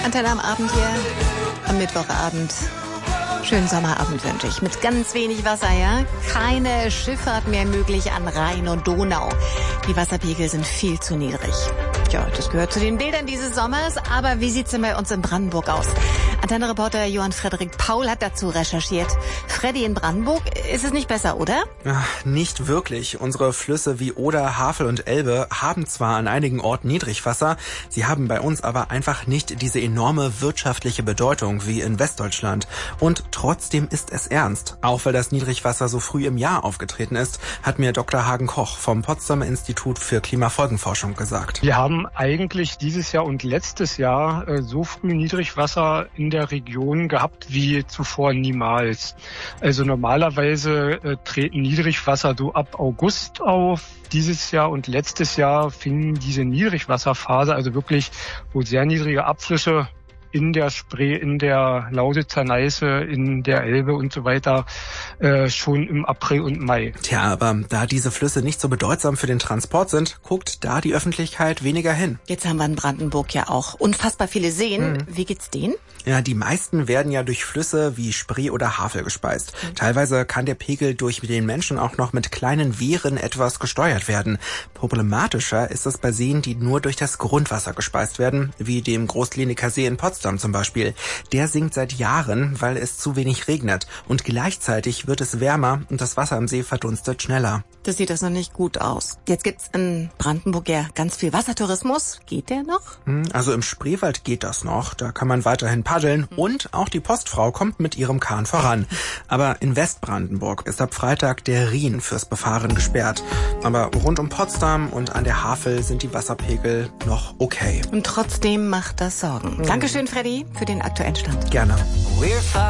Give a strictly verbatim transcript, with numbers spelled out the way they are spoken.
Antenne am Abend hier, am Mittwochabend. Schönen Sommerabend wünsche ich. Mit ganz wenig Wasser, ja? Keine Schifffahrt mehr möglich an Rhein und Donau. Die Wasserpegel sind viel zu niedrig. Tja, das gehört zu den Bildern dieses Sommers. Aber wie sieht's denn bei uns in Brandenburg aus? Antenne-Reporter Johann Frederik Paul hat dazu recherchiert. Freddy, in Brandenburg ist es nicht besser, oder? Ach, nicht wirklich. Unsere Flüsse wie Oder, Havel und Elbe haben zwar an einigen Orten Niedrigwasser, sie haben bei uns aber einfach nicht diese enorme wirtschaftliche Bedeutung wie in Westdeutschland. Und trotzdem ist es ernst. Auch weil das Niedrigwasser so früh im Jahr aufgetreten ist, hat mir Doktor Hagen Koch vom Potsdamer Institut für Klimafolgenforschung gesagt. Wir haben eigentlich dieses Jahr und letztes Jahr äh, so früh Niedrigwasser in der Region gehabt wie zuvor niemals. Also normalerweise äh, treten Niedrigwasser so ab August auf. Dieses Jahr und letztes Jahr fing diese Niedrigwasserphase, also wirklich, wo sehr niedrige Abflüsse in der Spree, in der Lausitzer Neiße, in der Elbe und so weiter, äh, schon im April und Mai. Tja, aber da diese Flüsse nicht so bedeutsam für den Transport sind, guckt da die Öffentlichkeit weniger hin. Jetzt haben wir in Brandenburg ja auch unfassbar viele Seen. Mhm. Wie geht's denen? Ja, die meisten werden ja durch Flüsse wie Spree oder Havel gespeist. Mhm. Teilweise kann der Pegel durch den Menschen auch noch mit kleinen Wehren etwas gesteuert werden. Problematischer ist es bei Seen, die nur durch das Grundwasser gespeist werden, wie dem Großkliniker See in Potsdam zum Beispiel. Der sinkt seit Jahren, weil es zu wenig regnet. Und gleichzeitig wird es wärmer und das Wasser im See verdunstet schneller. Das sieht das noch nicht gut aus. Jetzt gibt's in Brandenburg ja ganz viel Wassertourismus. Geht der noch? Also im Spreewald geht das noch. Da kann man weiterhin paddeln. Mhm. Und auch die Postfrau kommt mit ihrem Kahn voran. Aber in Westbrandenburg ist ab Freitag der Rhin fürs Befahren gesperrt. Aber rund um Potsdam und an der Havel sind die Wasserpegel noch okay. Und trotzdem macht das Sorgen. Mhm. Dankeschön, Freddy, für den aktuellen Stand. Gerne.